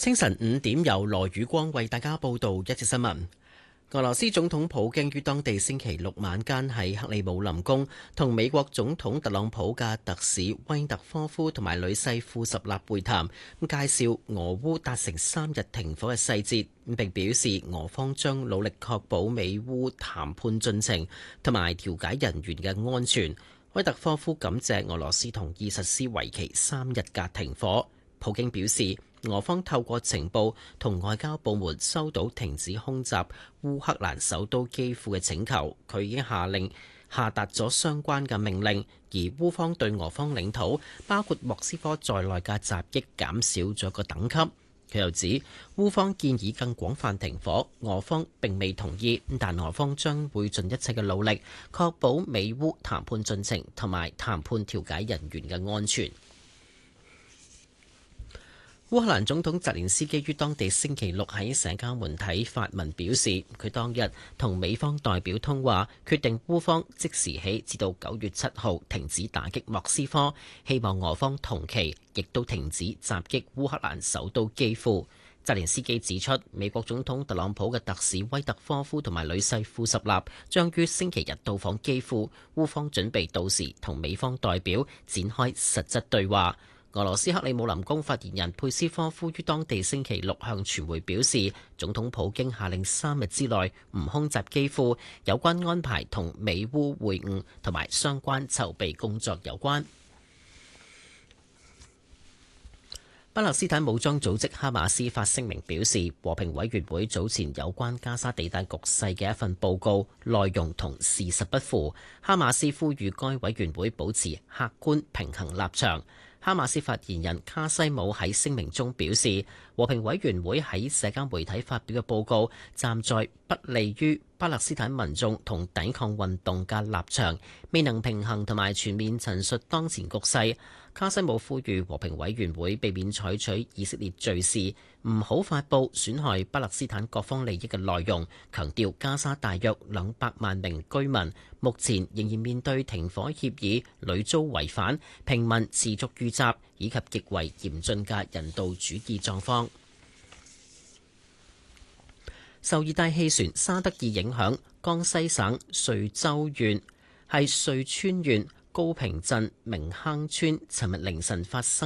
清晨5點由羅宇光為大家報道一節新聞。俄羅斯總統普京於當地星期六晚間喺克里姆林宮同美國總統特朗普嘅特使威特科夫同埋女婿庫什納會談，介紹俄烏達成3日停火嘅細節，並表示俄方將努力確保美烏談判進程同埋調解人員嘅安全。威特科夫感謝俄羅斯同意實施為期3日嘅停火。普京表示，俄方透過情報同外交部門收到停止空襲烏克蘭首都基輔嘅請求，佢已經下達咗相關嘅命令，而烏方對俄方領土包括莫斯科在內嘅襲擊減少咗個等級。佢又指烏方建議更廣泛停火，俄方並未同意，但俄方將會盡一切嘅努力確保美烏談判進程同埋談判調解人員嘅安全。烏克蘭總統澤連斯基於當地星期六喺社交媒體發文表示，佢當日同美方代表通話，決定烏方即時起至到9月7號停止打擊莫斯科，希望俄方同期亦都停止襲擊烏克蘭首都基輔。澤連斯基指出，美國總統特朗普嘅特使威特科夫同埋女婿庫什納將於星期日到訪基輔，烏方準備到時同美方代表展開實質對話。俄羅斯克里姆林宮發言人佩斯科夫於當地星期六向傳媒表示，總統普京下令3日之內唔空襲基輔，有關安排同美烏會晤同埋相關籌備工作有關。巴勒斯坦武裝組織哈馬斯發聲明表示，和平委員會早前有關加沙地帶局勢嘅一份報告內容同事實不符，哈馬斯呼籲該委員會保持客觀平衡立場。哈馬斯發言人卡西姆喺聲明中表示，和平委員會喺社交媒體發表嘅報告站在不利於巴勒斯坦民眾同抵抗運動嘅立場，未能平衡同埋全面陳述當前局勢。卡西姆呼籲和平委員會避免採取以色列敘事，唔好發布損害巴勒斯坦各方利益嘅內容，強調加沙大約200萬名居民目前仍然面對停火協議屢遭違反、平民持續遇襲以及極為嚴峻嘅人道主義狀況。受熱帶氣旋沙德爾影響，江西省瑞川縣高平鎮明坑村尋日凌晨發生